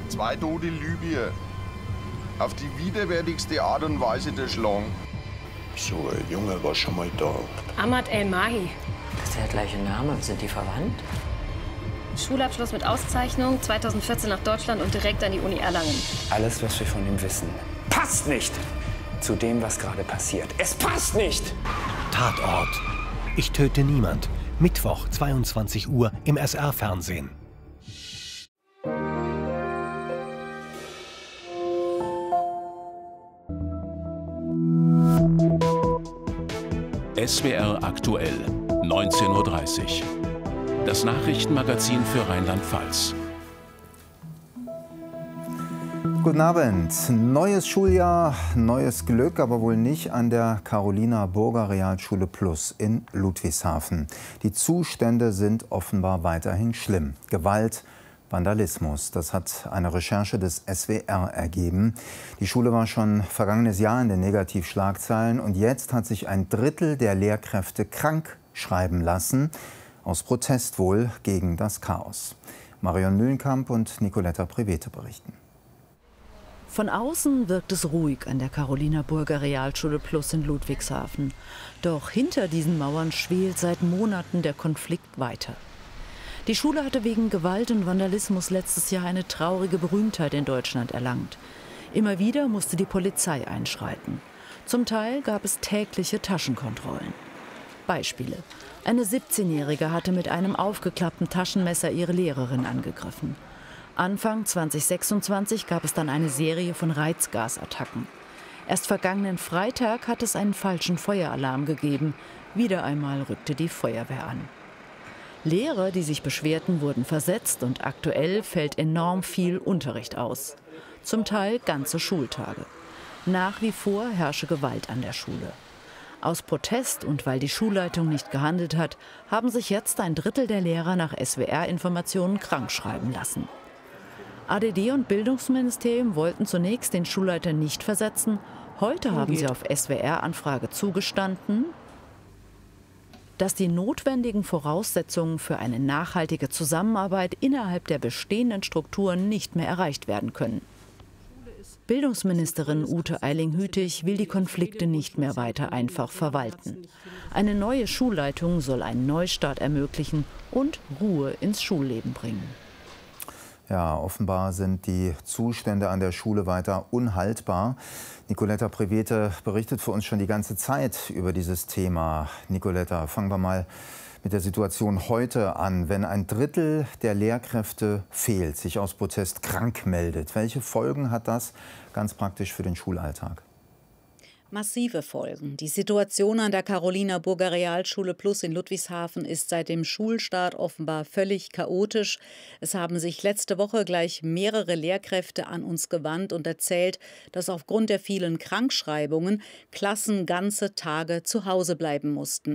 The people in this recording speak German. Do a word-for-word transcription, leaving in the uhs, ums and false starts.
Zwei Tote in Libyen. Auf die widerwärtigste Art und Weise erschlagen. So ein Junge war schon mal da. Ahmad El-Mahi. Das ist der gleiche Name. Sind die verwandt? Schulabschluss mit Auszeichnung, zweitausendvierzehn nach Deutschland und direkt an die Uni Erlangen. Alles, was wir von ihm wissen, passt nicht zu dem, was gerade passiert. Es passt nicht! Tatort. Ich töte niemand. Mittwoch, zweiundzwanzig Uhr im S R-Fernsehen. S W R aktuell, neunzehn Uhr dreißig. Das Nachrichtenmagazin für Rheinland-Pfalz. Guten Abend. Neues Schuljahr, neues Glück, aber wohl nicht an der Caroliner Burger Realschule Plus in Ludwigshafen. Die Zustände sind offenbar weiterhin schlimm. Gewalt, Vandalismus, das hat eine Recherche des S W R ergeben. Die Schule war schon vergangenes Jahr in den Negativschlagzeilen und jetzt hat sich ein Drittel der Lehrkräfte krank schreiben lassen. Aus Protest wohl gegen das Chaos. Marion Mühlenkamp und Nicoletta Privete berichten. Von außen wirkt es ruhig an der Caroliner Burger Realschule Plus in Ludwigshafen. Doch hinter diesen Mauern schwelt seit Monaten der Konflikt weiter. Die Schule hatte wegen Gewalt und Vandalismus letztes Jahr eine traurige Berühmtheit in Deutschland erlangt. Immer wieder musste die Polizei einschreiten. Zum Teil gab es tägliche Taschenkontrollen. Beispiele. Eine siebzehnjährige hatte mit einem aufgeklappten Taschenmesser ihre Lehrerin angegriffen. Anfang zweitausendsechsundzwanzig gab es dann eine Serie von Reizgasattacken. Erst vergangenen Freitag hat es einen falschen Feueralarm gegeben. Wieder einmal rückte die Feuerwehr an. Lehrer, die sich beschwerten, wurden versetzt und aktuell fällt enorm viel Unterricht aus. Zum Teil ganze Schultage. Nach wie vor herrsche Gewalt an der Schule. Aus Protest und weil die Schulleitung nicht gehandelt hat, haben sich jetzt ein Drittel der Lehrer nach S W R-Informationen krankschreiben lassen. A D D und Bildungsministerium wollten zunächst den Schulleiter nicht versetzen. Heute haben sie auf S W R-Anfrage zugestanden, dass die notwendigen Voraussetzungen für eine nachhaltige Zusammenarbeit innerhalb der bestehenden Strukturen nicht mehr erreicht werden können. Bildungsministerin Ute Eiling-Hütig will die Konflikte nicht mehr weiter einfach verwalten. Eine neue Schulleitung soll einen Neustart ermöglichen und Ruhe ins Schulleben bringen. Ja, offenbar sind die Zustände an der Schule weiter unhaltbar. Nicoletta Privete berichtet für uns schon die ganze Zeit über dieses Thema. Nicoletta, fangen wir mal mit der Situation heute an. Wenn ein Drittel der Lehrkräfte fehlt, sich aus Protest krank meldet, welche Folgen hat das ganz praktisch für den Schulalltag? Massive Folgen. Die Situation an der Caroliner Burger Realschule Plus in Ludwigshafen ist seit dem Schulstart offenbar völlig chaotisch. Es haben sich letzte Woche gleich mehrere Lehrkräfte an uns gewandt und erzählt, dass aufgrund der vielen Krankschreibungen Klassen ganze Tage zu Hause bleiben mussten.